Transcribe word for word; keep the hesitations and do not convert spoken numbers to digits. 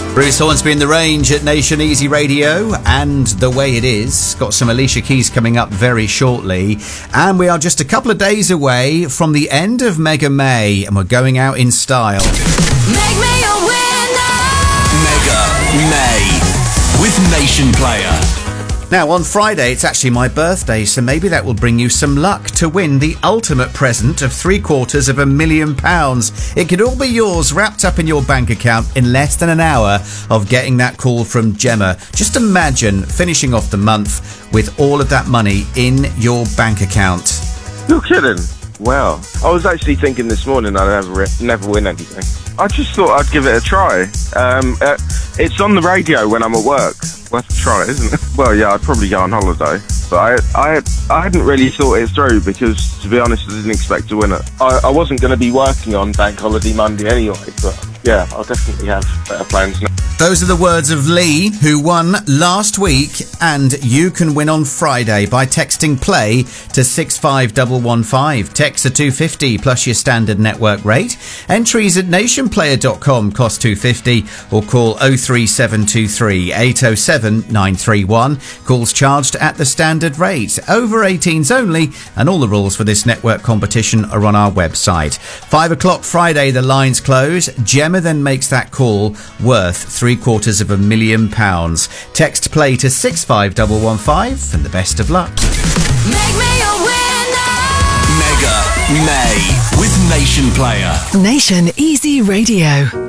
Bruce Hornsby in the Range at Nation Easy Radio, and The Way It Is. Got some Alicia Keys coming up very shortly. And we are just a couple of days away from the end of Mega May, and we're going out in style. Make me a winner! Mega May with Nation Player. Now, on Friday, it's actually my birthday, so maybe that will bring you some luck to win the ultimate present of three quarters of a million pounds. It could all be yours, wrapped up in your bank account in less than an hour of getting that call from Gemma. Just imagine finishing off the month with all of that money in your bank account. You're kidding. Wow. I was actually thinking this morning I'd never, never win anything. I just thought I'd give it a try. Um, uh, it's on the radio when I'm at work. Worth a try, isn't it? Well, yeah, I'd probably go on holiday. But I, I, I hadn't really thought it through because, to be honest, I didn't expect to win it. I, I wasn't going to be working on Bank Holiday Monday anyway, but yeah, I'll definitely have better plans now. Those are the words of Lee, who won last week, and you can win on Friday by texting play to six five one one five. Text are two fifty plus your standard network rate. Entries at nation player dot com cost two fifty, or call oh three seven two three eight oh seven nine three one. Calls charged at the standard rate. Over eighteens only, and all the rules for this network competition are on our website. Five o'clock Friday, the lines close. Gemma then makes that call worth three quarters of a million pounds. Text play to six five one one five, and the best of luck. Make me a winner! Mega May with Nation Player. Nation Easy Radio.